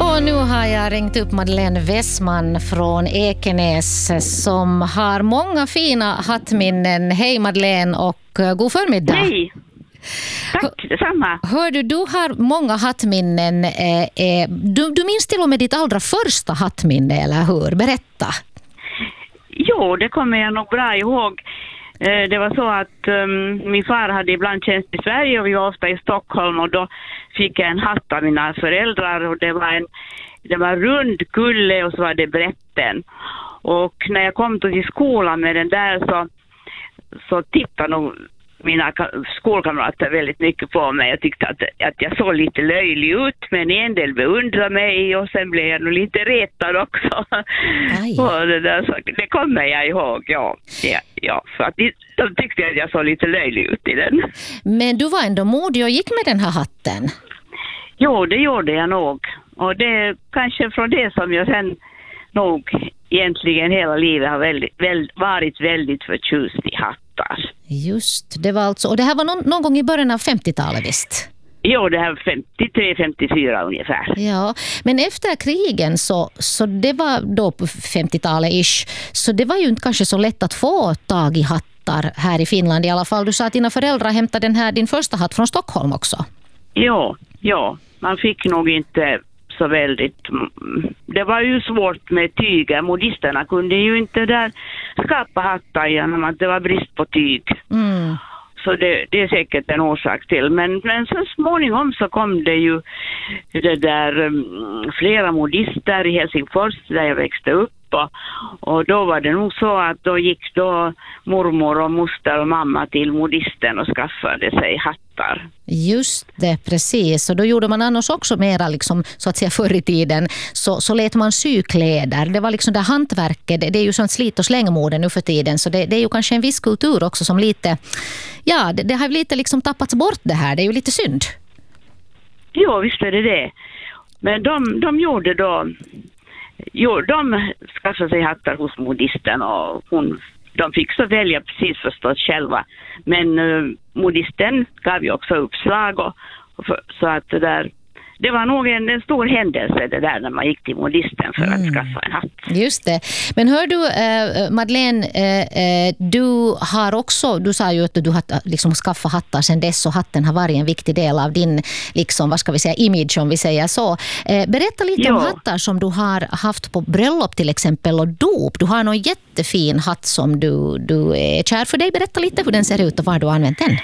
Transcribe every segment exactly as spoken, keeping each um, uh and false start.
Och nu har jag ringt upp Madeleine Westman från Ekenäs som har många fina hattminnen. Hej Madeleine och god förmiddag. Hej, tack detsamma. Hör du, du har många hattminnen. Eh, eh, du, du minns till och med ditt allra första hattminne, eller hur? Berätta. Jo, det kommer jag nog bra ihåg. Eh, det var så att um, min far hade ibland tjänst i Sverige och vi var ofta i Stockholm, och då fick jag en hatt av mina föräldrar, och det var en det var rund kulle och så var det brätten. Och när jag kom till skolan med den där så, så tittade nog mina skolkamrater väldigt mycket på mig. Jag tyckte att, att jag såg lite löjlig ut, men en del beundrade mig, och sen blev jag nog lite retad också. Och det, där, så, det kommer jag ihåg, ja. ja, ja för att de, de tyckte att jag såg lite löjlig ut i den. Men du var ändå modig och gick med den här hatten. Jo, det gjorde jag nog. Och det är kanske från det som jag sen nog egentligen hela livet har väldigt, väl, varit väldigt förtjust i hattar. Just, det var alltså, och det här var någon, någon gång i början av femtiotalet visst? Jo, det här var femtiotre femtiofyra ungefär. Ja, men efter krigen så, så det var då på femtiotalet ish, så det var ju inte kanske så lätt att få tag i hattar här i Finland i alla fall. Du sa att dina föräldrar hämtade den här, din första hatt från Stockholm också. Ja, ja, man fick nog inte så väldigt, det var ju svårt med tyger. Modisterna kunde ju inte där skapa hattar genom att det var brist på tyg. Mm. Så det, det är säkert en orsak till. Men, men så småningom så kom det ju det där um, flera modister i Helsingfors där jag växte upp. Och, och då var det nog så att då gick då mormor och moster och mamma till modisten och skaffade sig hattar. Just det, precis. Och då gjorde man annars också mera liksom, så att säga förr i tiden. Så, så lät man sy kläder. Det var liksom det hantverket. Det, det är ju sånt slit- och slängmode nu för tiden. Så det, det är ju kanske en viss kultur också som lite, ja, det, det har lite liksom tappats bort det här. Det är ju lite synd. Jo, visst är det det. Men de, de gjorde då, jo, de skaffade sig hattar hos modisten, och hon, de fick så välja precis förstås själva. Men uh, modisten gav ju också uppslag, och, och för, så att det där, det var nog en, en stor händelse det där när man gick till modisten för mm. att skaffa en hatt. Just det. Men hör du, eh, Madeleine, eh, du har också, du sa ju att du har liksom skaffat hattar sedan dess, och hatten har varit en viktig del av din, liksom, vad ska vi säga, image om vi säger så. Eh, berätta lite jo. om hattar som du har haft på bröllop till exempel och dop. Du har någon jättefin hatt som du, du är kär för dig. Berätta lite hur den ser ut och var du har använt den.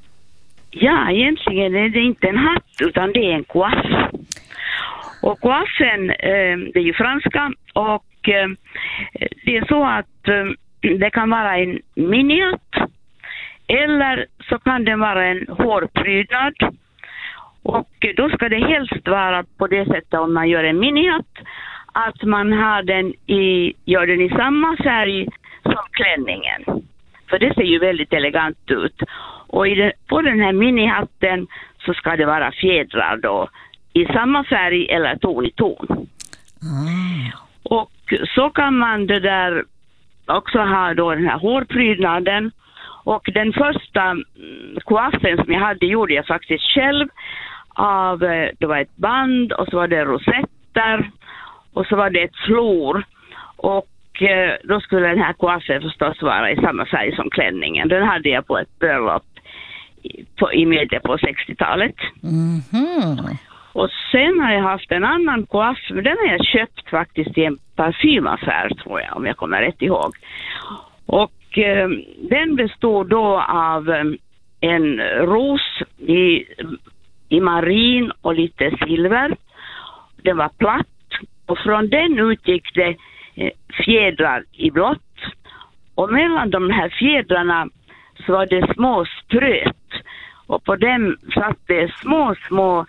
Ja, egentligen är det inte en hatt utan det är en coiffe. Och coiffen, eh, det är ju franska, och eh, det är så att eh, det kan vara en minihatt eller så kan det vara en hårprydnad. Och då ska det helst vara på det sättet om man gör en minihatt att man har den i, gör den i samma färg som klänningen. För det ser ju väldigt elegant ut. Och i den, på den här minihatten så ska det vara fjädrar då i samma färg eller ton i ton. Mm. Och så kan man det där också ha då den här hårprydnaden. Och den första coiffen som jag hade gjorde jag faktiskt själv av, det var ett band och så var det rosetter och så var det ett flor. Och då skulle den här coiffen förstås vara i samma färg som klänningen. Den hade jag på ett bröllop på, i mitten på sextiotalet. Mm-hmm. Och sen har jag haft en annan coiff, men den har jag köpt faktiskt i en parfymaffär tror jag, om jag kommer rätt ihåg. Och eh, den bestod då av eh, en ros i, i marin och lite silver. Den var platt och från den utgick det eh, fjädrar i blått. Och mellan de här fjädrarna så var det små spröt. Och på dem satt det små, små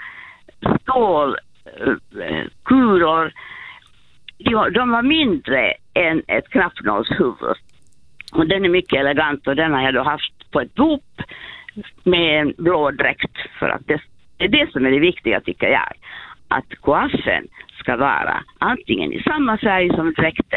stålkulor. De var mindre än ett knappnålshuvud. Och den är mycket elegant och den har jag då haft på ett dop med en blå dräkt. För att det är det som är det viktiga tycker jag. Att coiffen ska vara antingen i samma färg som dräkten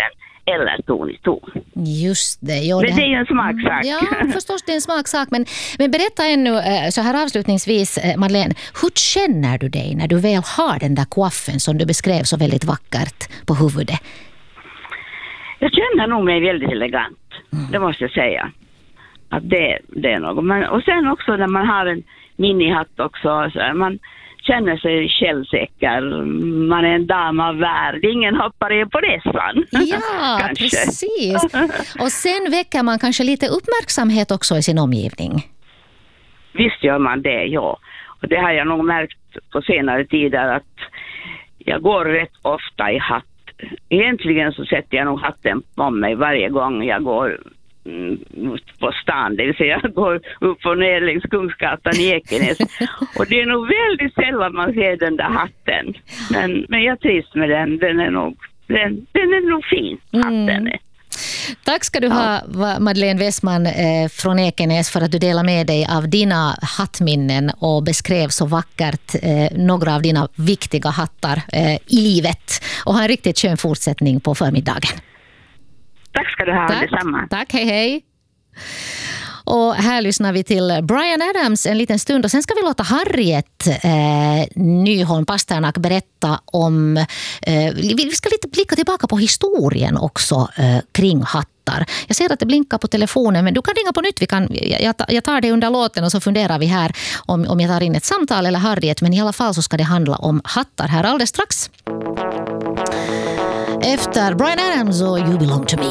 eller ton i ton. Just det. Jo, Men det, det är ju en smaksak. Ja, förstås det är en smaksak. Men, men berätta ännu så här avslutningsvis, Madeleine. Hur känner du dig när du väl har den där coiffen som du beskrev så väldigt vackert på huvudet? Jag känner nog mig väldigt elegant. Mm. Det måste jag säga. Att det, det är något. Men, och sen också när man har en minihatt också. Så här, man känner sig självsäker. Man är en dam av värld. Ingen hoppar er på resan. Ja, precis. Och sen väcker man kanske lite uppmärksamhet också i sin omgivning. Visst gör man det, ja. Och det har jag nog märkt på senare tider att jag går rätt ofta i hatt. Egentligen så sätter jag nog hatten på mig varje gång jag går mm, på stan. Det vill säga jag går upp och ner längs Kungsgatan i Ekenäs. Och det är nog väldigt sällan man ser den där hatten. Men, men jag trivs med den. Den är nog, den, den är nog fin, hatten är. Mm. Tack ska du ha, Madeleine Westman eh, från Ekenäs, för att du delar med dig av dina hattminnen och beskrev så vackert eh, några av dina viktiga hattar eh, i livet. Och ha en riktigt skön fortsättning på förmiddagen. Tack ska du ha, Tack. detsamma. Tack, hej hej. Och här lyssnar vi till Bryan Adams en liten stund och sen ska vi låta Harriet eh, Nyholm Pasternak berätta om, eh, vi ska lite blicka tillbaka på historien också eh, kring hattar. Jag ser att det blinkar på telefonen, men du kan ringa på nytt. Vi kan, jag, jag tar det under låten och så funderar vi här om, om jag tar in ett samtal eller Harriet, men i alla fall så ska det handla om hattar här alldeles strax. Efter Bryan Adams och You Belong To Me.